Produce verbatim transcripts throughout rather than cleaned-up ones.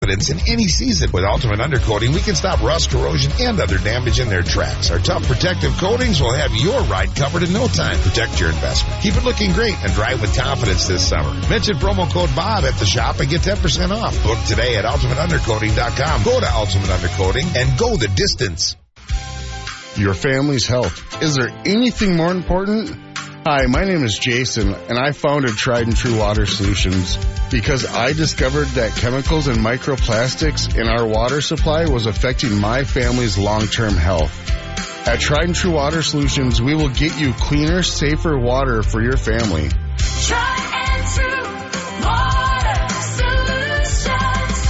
in any season. With Ultimate Undercoating, we can stop rust, corrosion, and other damage in their tracks. Our tough protective coatings will have your ride covered in no time. Protect your investment. Keep it looking great and drive with confidence this summer. Mention promo code Bob at the shop and get ten percent off. Book today at ultimate undercoating dot com. Go to Ultimate Undercoating and go the distance. Your family's health. Is there anything more important? Hi, my name is Jason, and I founded Tried and True Water Solutions because I discovered that chemicals and microplastics in our water supply was affecting my family's long-term health. At Tried and True Water Solutions, we will get you cleaner, safer water for your family. Tried and True Water Solutions.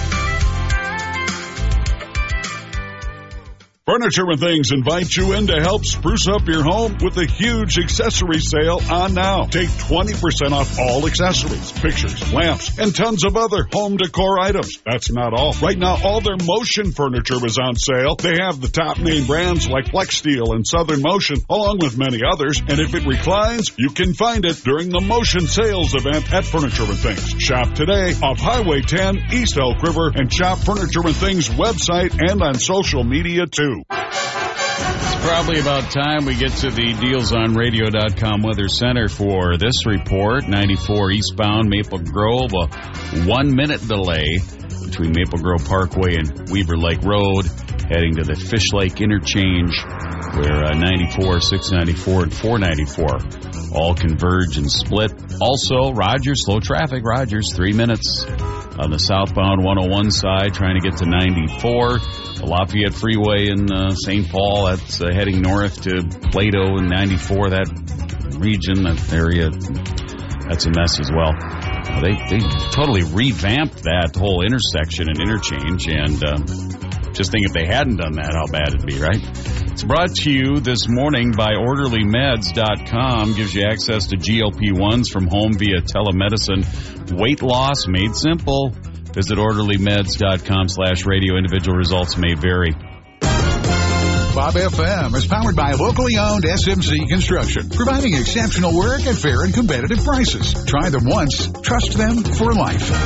Furniture and Things invite you in to help spruce up your home with a huge accessory sale on now. Take twenty percent off all accessories, pictures, lamps, and tons of other home decor items. That's not all. Right now, all their Motion furniture is on sale. They have the top name brands like FlexSteel and Southern Motion, along with many others. And if it reclines, you can find it during the Motion sales event at Furniture and Things. Shop today off Highway ten, East Elk River, and shop Furniture and Things website and on social media too. It's probably about time we get to the deals on radio dot com Weather Center for this report. ninety-four eastbound Maple Grove, a one-minute delay between Maple Grove Parkway and Weaver Lake Road, heading to the Fish Lake Interchange, where uh, ninety-four, six ninety-four, and four ninety-four all converge and split. Also, Rogers, slow traffic, Rogers, three minutes on the southbound one oh one side, trying to get to ninety-four. The Lafayette Freeway in uh, Saint Paul, that's uh, heading north to Plato and ninety-four, that region, that area, that's a mess as well. Uh, they, they totally revamped that whole intersection and interchange, and uh, just think if they hadn't done that, how bad it'd be, right? It's brought to you this morning by orderly meds dot com. Gives you access to G L P ones from home via telemedicine. Weight loss made simple. Visit orderly meds dot com slash radio. Individual results may vary. Bob F M is powered by locally owned S M C Construction, providing exceptional work at fair and competitive prices. Try them once, trust them for life.